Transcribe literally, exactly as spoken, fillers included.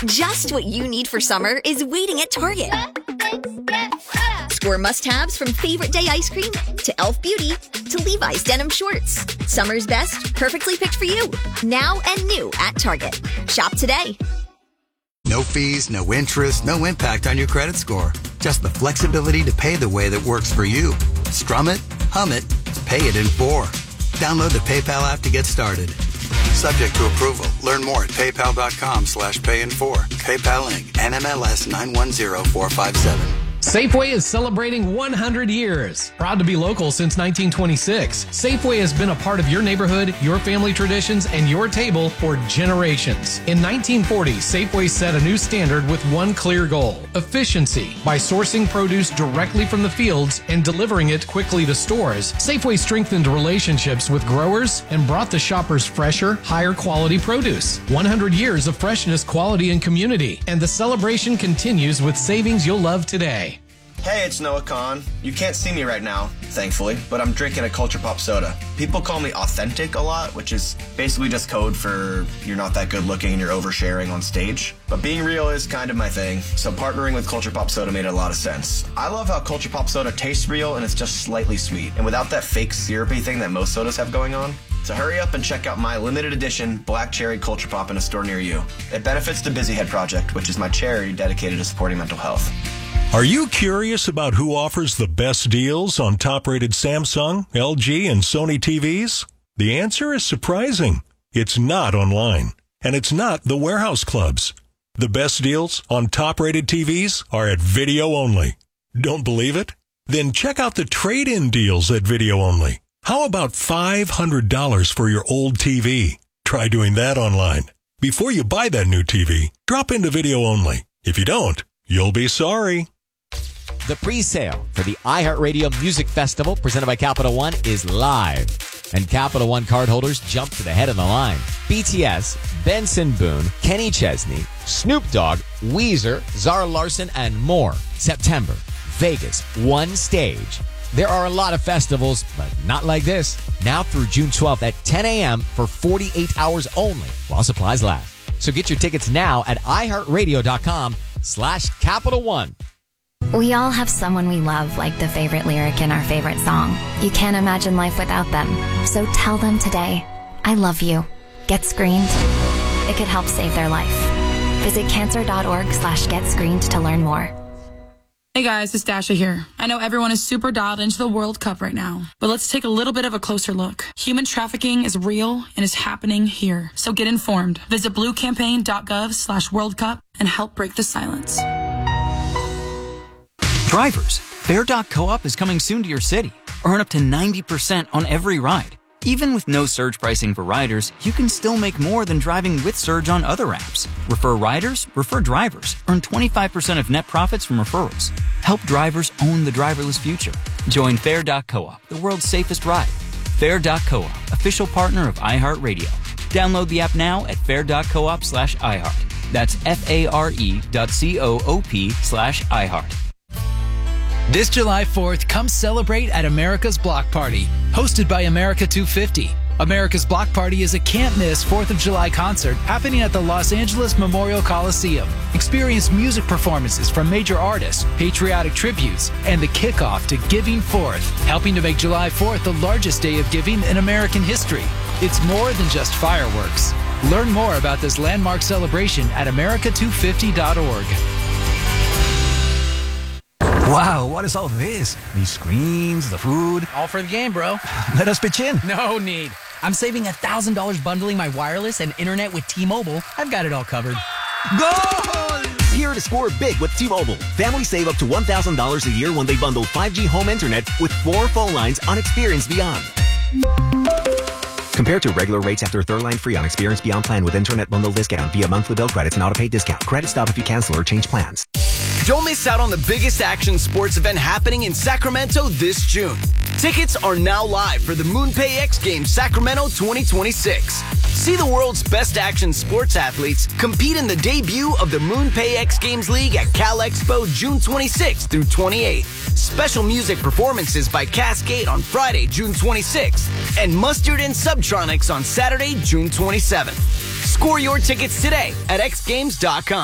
Just what you need for summer is waiting at Target. Score must-haves from Favorite Day ice cream to e l f Beauty to Levi's denim shorts. Summer's best, perfectly picked for you. Now and new at Target. Shop today. No fees, no interest, no impact on your credit score. Just the flexibility to pay the way that works for you. Strum it, hum it, pay it in four. Download the PayPal app to get started. Subject to approval. Learn more at paypal.com slash pay in four. PayPal Incorporated. N M L S nine one zero four five seven. Safeway is celebrating one hundred years. Proud to be local since nineteen twenty-six. Safeway has been a part of your neighborhood, your family traditions, and your table for generations. In nineteen forty, Safeway set a new standard with one clear goal: efficiency. By sourcing produce directly from the fields and delivering it quickly to stores, Safeway strengthened relationships with growers and brought the shoppers fresher, higher quality produce. one hundred years of freshness, quality, and community. And the celebration continues with savings you'll love today. Hey, it's Noah Kahn. You can't see me right now, thankfully, but I'm drinking a Culture Pop soda. People call me authentic a lot, which is basically just code for you're not that good looking and you're oversharing on stage. But being real is kind of my thing, so partnering with Culture Pop soda made a lot of sense. I love how Culture Pop soda tastes real and it's just slightly sweet, and without that fake syrupy thing that most sodas have going on. So hurry up and check out my limited edition Black Cherry Culture Pop in a store near you. It benefits the Busy Head Project, which is my charity dedicated to supporting mental health. Are you curious about who offers the best deals on top-rated Samsung, L G, and Sony T Vs? The answer is surprising. It's not online, and it's not the warehouse clubs. The best deals on top-rated T Vs are at Video Only. Don't believe it? Then check out the trade-in deals at Video Only. How about five hundred dollars for your old T V? Try doing that online. Before you buy that new T V, drop into Video Only. If you don't, you'll be sorry. The pre-sale for the iHeartRadio Music Festival presented by Capital One is live. And Capital One cardholders jump to the head of the line. B T S, Benson Boone, Kenny Chesney, Snoop Dogg, Weezer, Zara Larsson, and more. September, Vegas, one stage. There are a lot of festivals, but not like this. Now through June twelfth at ten a.m. for forty-eight hours only while supplies last. So get your tickets now at iHeartRadio.com slash Capital One. We all have someone we love, like the favorite lyric in our favorite song. You can't imagine life without them. So tell them today, I love you. Get screened. It could help save their life. Visit cancer.org slash get screened to learn more. Hey guys, it's Dasha here. I know everyone is super dialed into the World Cup right now, but let's take a little bit of a closer look. Human trafficking is real and is happening here. So get informed. Visit bluecampaign.gov slash World Cup and help break the silence. Drivers, Fare dot coop is coming soon to your city. Earn up to ninety percent on every ride. Even with no surge pricing for riders, you can still make more than driving with Surge on other apps. Refer riders, refer drivers. Earn twenty-five percent of net profits from referrals. Help drivers own the driverless future. Join Fare dot coop, the world's safest ride. Fare dot coop, official partner of iHeartRadio. Download the app now at fare.coop slash iHeart. That's F-A-R-E dot C-O-O-P slash iHeart. This July fourth, come celebrate at America's Block Party, hosted by America two fifty. America's Block Party is a can't-miss fourth of July concert happening at the Los Angeles Memorial Coliseum. Experience music performances from major artists, patriotic tributes, and the kickoff to Giving Fourth, helping to make July fourth the largest day of giving in American history. It's more than just fireworks. Learn more about this landmark celebration at America two fifty dot org. Wow, what is all this? These screens, the food. All for the game, bro. Let us pitch in. No need. I'm saving one thousand dollars bundling my wireless and internet with T-Mobile. I've got it all covered. Goal! Here to score big with T-Mobile. Families save up to one thousand dollars a year when they bundle five G home internet with four phone lines on Experience Beyond. Compared to regular rates after third line free on Experience Beyond plan with internet bundle discount via monthly bill credits and auto-pay discount. Credit stop if you cancel or change plans. Don't miss out on the biggest action sports event happening in Sacramento this June. Tickets are now live for the MoonPay X Games Sacramento twenty twenty-six. See the world's best action sports athletes compete in the debut of the MoonPay X Games League at Cal Expo June twenty-sixth through twenty-eighth. Special music performances by Cascade on Friday, June twenty-sixth, and Mustard and Subtronics on Saturday, June twenty-seventh. Score your tickets today at x games dot com.